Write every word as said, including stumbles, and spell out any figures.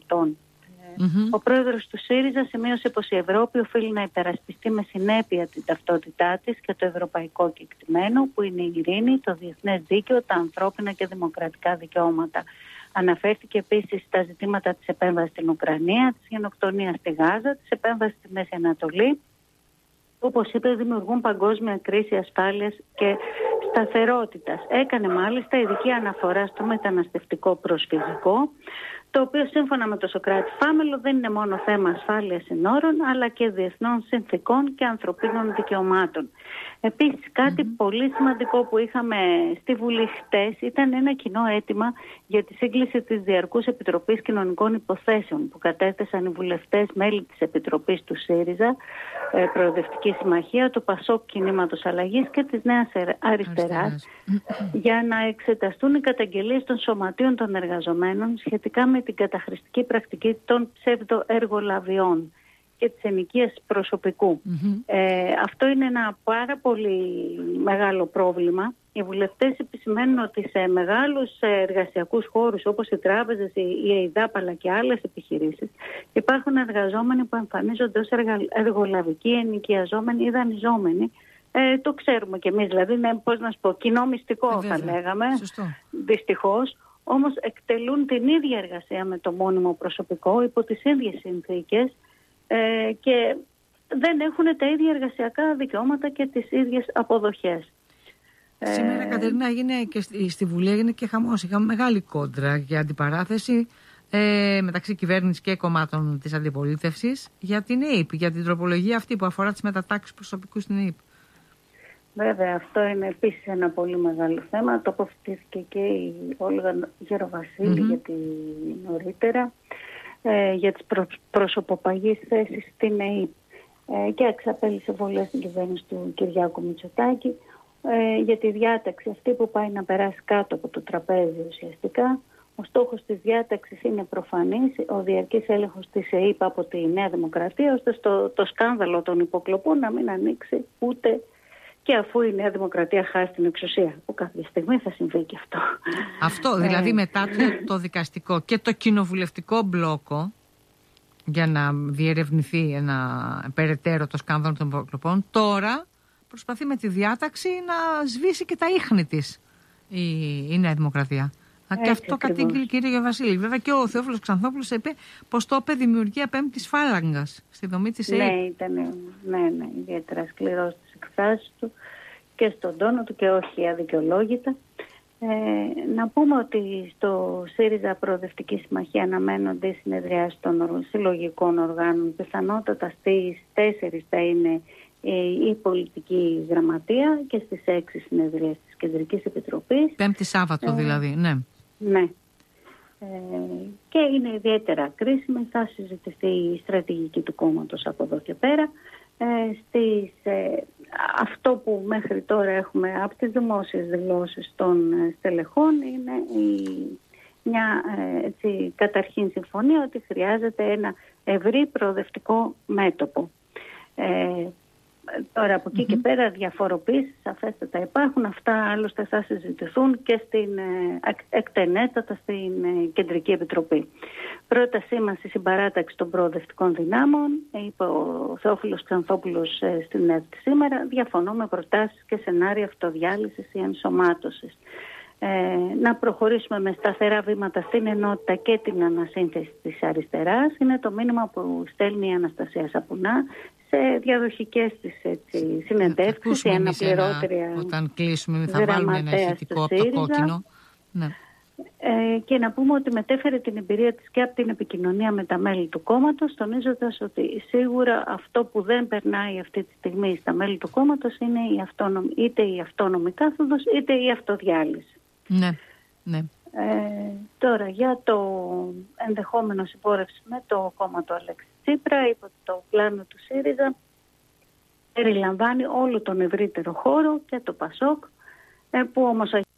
πολιτών. Mm-hmm. Ο πρόεδρος του ΣΥΡΙΖΑ σημείωσε πως η Ευρώπη οφείλει να υπερασπιστεί με συνέπεια την ταυτότητά της και το ευρωπαϊκό κεκτημένο, που είναι η ειρήνη, το διεθνές δίκαιο, τα ανθρώπινα και δημοκρατικά δικαιώματα. Αναφέρθηκε επίσης στα ζητήματα της επέμβασης στην Ουκρανία, της γενοκτονίας στη Γάζα, της επέμβασης στη Μέση Ανατολή. Όπως είπε, δημιουργούν παγκόσμια κρίση ασφάλειας και σταθερότητας. Έκανε μάλιστα ειδική αναφορά στο μεταναστευτικό προσφυγικό, το οποίο σύμφωνα με το Σωκράτη Φάμελο δεν είναι μόνο θέμα ασφάλειας συνόρων, αλλά και διεθνών συνθήκων και ανθρωπίνων δικαιωμάτων. Επίσης, κάτι mm-hmm. πολύ σημαντικό που είχαμε στη Βουλή χτες ήταν ένα κοινό αίτημα για τη σύγκληση της Διαρκούς Επιτροπής Κοινωνικών Υποθέσεων που κατέθεσαν οι βουλευτές μέλη της Επιτροπής του ΣΥΡΙΖΑ, Προοδευτική Συμμαχία, του ΠΑΣΟΚ Κινήματος Αλλαγής και της Νέας Αριστεράς, για να εξεταστούν οι καταγγελίες των σωματείων των εργαζομένων σχετικά με την καταχρηστική πρακτική των ψευδοεργολαβιών και της ενοικίας προσωπικού. Mm-hmm. Ε, αυτό είναι ένα πάρα πολύ μεγάλο πρόβλημα. Οι βουλευτές επισημαίνουν ότι σε μεγάλους εργασιακούς χώρους όπως οι τράπεζες, η ΕΙΔΑΠ αλλά και άλλες επιχειρήσεις υπάρχουν εργαζόμενοι που εμφανίζονται ως εργολαβικοί, ενοικιαζόμενοι ή δανειζόμενοι. Ε, το ξέρουμε κι εμείς, δηλαδή είναι, πώς να σου πω, κοινό μυστικό ε, θα λέγαμε, δυστυχώς. Όμως εκτελούν την ίδια εργασία με το μόνιμο προσωπικό υπό τις ίδιες συνθήκες ε, και δεν έχουν τα ίδια εργασιακά δικαιώματα και τις ίδιες αποδοχές. Σήμερα, ε... Κατερίνα, έγινε και στη, στη Βουλή έγινε και χαμός. Είχαμε μεγάλη κόντρα για αντιπαράθεση ε, μεταξύ κυβέρνησης και κομμάτων της αντιπολίτευσης για την ΕΕΠ, για την τροπολογία αυτή που αφορά τις μετατάξεις προσωπικού στην ΕΕΠ. Βέβαια, αυτό είναι επίσης ένα πολύ μεγάλο θέμα. Τοποθετήθηκε και η Όλγα Γεροβασίλη mm-hmm. γιατί νωρίτερα ε, για τις προ, προσωποπαγείς θέσεις στην ΕΕΠ ε, και εξαπέλυσε βολές στην κυβέρνηση του Κυριάκου Μητσοτάκη ε, για τη διάταξη αυτή που πάει να περάσει κάτω από το τραπέζι ουσιαστικά. Ο στόχος της διάταξης είναι προφανής, ο διαρκής έλεγχος της ΕΕΠ από τη Νέα Δημοκρατία, ώστε στο, το σκάνδαλο των υποκλοπών να μην ανοίξει ούτε και αφού η Νέα Δημοκρατία χάσει την εξουσία, που κάποια στιγμή θα συμβεί και αυτό. Αυτό, δηλαδή μετά το, το δικαστικό και το κοινοβουλευτικό μπλόκο, για να διερευνηθεί ένα περαιτέρω το σκάνδαλο των υποκλοπών, τώρα προσπαθεί με τη διάταξη να σβήσει και τα ίχνη της η, η Νέα Δημοκρατία. Έτσι, και αυτό κατήγγειλε η κυρία Βασίλη. Βέβαια και ο Θεόφιλος Ξανθόπουλος είπε πως το είπε δημιουργία πέμπτης φάλαγγας στη δομή της ΕΕΠ. Ναι, ήταν ναι, ναι, ιδιαίτερα σκληρός στις εκφράσεις του και στον τόνο του και όχι αδικαιολόγητα. Ε, να πούμε ότι στο ΣΥΡΙΖΑ Προοδευτική Συμμαχία αναμένονται οι συνεδριάσεις των συλλογικών οργάνων. Πιθανότατα στις τέσσερις θα είναι η πολιτική γραμματεία και στις έξι συνεδρίες της Κεντρικής Επιτροπής. Πέμπτη Σάββατο ε, δηλαδή, ναι. Ναι. Ε, και είναι ιδιαίτερα κρίσιμη. Θα συζητηθεί η στρατηγική του κόμματος από εδώ και πέρα. Ε, στις, ε, αυτό που μέχρι τώρα έχουμε από τις δημόσιες δηλώσεις των ε, στελεχών είναι η, μια ε, έτσι, καταρχήν συμφωνία ότι χρειάζεται ένα ευρύ προοδευτικό μέτωπο. Ε, Τώρα από εκεί mm-hmm. και πέρα διαφοροποίησεις σαφέστατα υπάρχουν. Αυτά άλλωστε θα συζητηθούν και στην, ε, εκτενέστατα στην ε, Κεντρική Επιτροπή. Πρότασή μας στη συμπαράταξη των προοδευτικών δυνάμων, είπε ο Θεόφιλος Ξανθόπουλος ε, στην ΕΡΤ σήμερα, διαφωνώ με προτάσεις και σενάρια αυτοδιάλυσης ή ενσωμάτωσης. Ε, να προχωρήσουμε με σταθερά βήματα στην ενότητα και την ανασύνθεση της αριστεράς είναι το μήνυμα που στέλνει η Αναστασία Σαπουνά σε διαδοχικές της έτσι, συνεντεύξεις, η αναπληρώτρια όταν κλείσουμε θα βάλουμε ένα ηχητικό από το κόκκινο. Ναι. Ε, και να πούμε ότι μετέφερε την εμπειρία της και από την επικοινωνία με τα μέλη του κόμματος, τονίζοντας ότι σίγουρα αυτό που δεν περνάει αυτή τη στιγμή στα μέλη του κόμματος είναι η αυτόνομη, είτε η αυτόνομη κάθοδος είτε η αυτοδιάλυση. Ναι, ναι. Ε, τώρα για το ενδεχόμενο συμπόρευση με το κόμμα του Αλέξη Τσίπρα, υπό το πλάνο του ΣΥΡΙΖΑ περιλαμβάνει όλο τον ευρύτερο χώρο και το ΠΑΣΟΚ, ε, που όμως